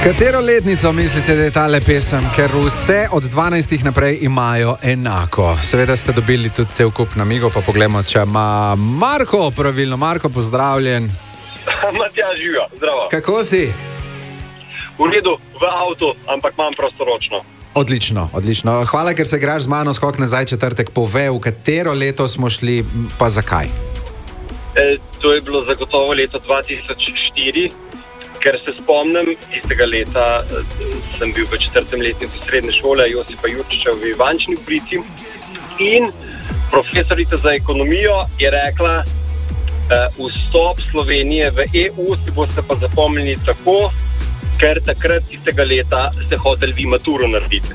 Katero letnico mislite, da je tale pesem? Ker vse od 12 naprej imajo enako. Seveda ste dobili tudi cel kup namigov, pa poglejmo, če ima Marko pravilno. Marko, pozdravljen. Matjaž, živijo, zdravo. Kako si? V redu, v avtu, ampak imam prostoročno. Odlično, odlično. Hvala, ker se igraš z mano skok nazaj četrtek. Povej, v katero leto smo šli, pa zakaj? To je bilo zagotovo leto 2004. Ker se spomnim, tistega leta sem bil v 4. letnici srednje šole Josipa Jurčiča v Ivančni Ulici in profesorica za ekonomijo je rekla, vstop Slovenije v EU si boste pa zapomnili tako, ker takrat tistega leta ste hoteli vi maturo narediti.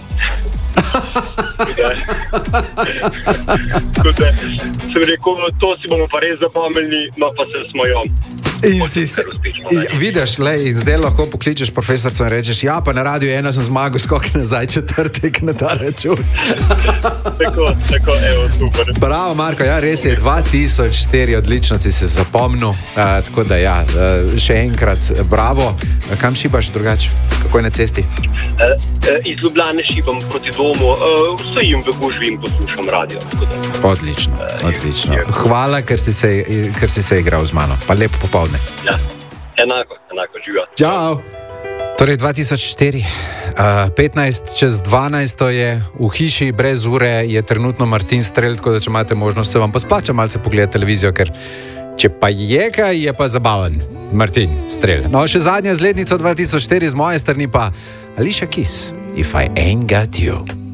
Sem rekel, to si bomo pa res zapomnili, no pa se smo jo. Vidiš, zdaj lahko pokličeš profesorco in rečeš, ja, pa na Radiu 1 sem zmagal skok nazaj četrtek na ta račun. Tako, evo, super. Bravo, Marko, ja, res je, 2004, odlično si se zapomnil, tako da ja, še enkrat bravo. Kam šibaš drugače? Kako je na cesti? Iz Ljubljane šibam proti domu, stojim v gužvi in poslušam radio. Odlično, odlično. Hvala, ker si se igral z mano, pa lepo popoldne. Ja, enako, živijo. Čau! Torej 2004, 15 čez 12 je v hiši brez ure, je trenutno Martin Strel, tako da če imate možnost, se vam pa splača malce pogledati televizijo, ker če pa je kaj, je pa zabaven. Martin Strel. No, še zadnja z letnico 2004 z moje strani pa Alicia Keys, If I Ain't Got You.